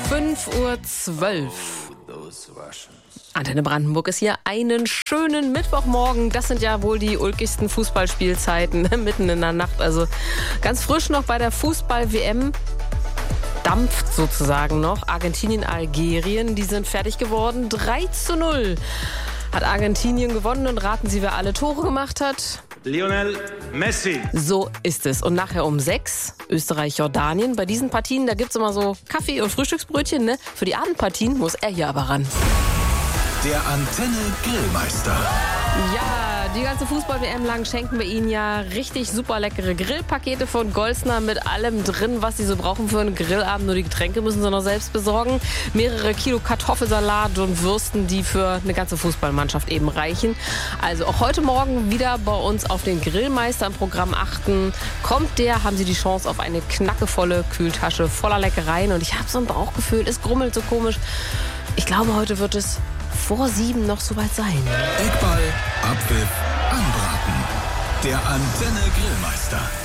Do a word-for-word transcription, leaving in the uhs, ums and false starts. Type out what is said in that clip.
fünf Uhr zwölf. Antenne Brandenburg ist hier. Einen schönen Mittwochmorgen. Das sind ja wohl die ulkigsten Fußballspielzeiten mitten in der Nacht. Also ganz frisch noch bei der Fußball-W M. Dampft sozusagen noch. Argentinien, Algerien, die sind fertig geworden. drei zu null hat Argentinien gewonnen. Und raten Sie, wer alle Tore gemacht hat? Lionel Messi. So ist es. Und nachher um sechs Österreich, Jordanien. Bei diesen Partien, da gibt es immer so Kaffee- und Frühstücksbrötchen. Ne? Für die Abendpartien muss er hier aber ran. Der Antenne Grillmeister. Ja, die ganze Fußball-W M lang schenken wir Ihnen ja richtig super leckere Grillpakete von Golsner mit allem drin, was Sie so brauchen für einen Grillabend. Nur die Getränke müssen Sie noch selbst besorgen. Mehrere Kilo Kartoffelsalat und Würsten, die für eine ganze Fußballmannschaft eben reichen. Also auch heute Morgen wieder bei uns auf den Grillmeister im Programm achten. Kommt der, haben Sie die Chance auf eine knackevolle Kühltasche voller Leckereien. Und ich habe so ein Bauchgefühl, es grummelt so komisch. Ich glaube, heute wird es vor sieben noch soweit sein. Eckball, Abpfiff, Anbraten. Der Antenne Grillmeister.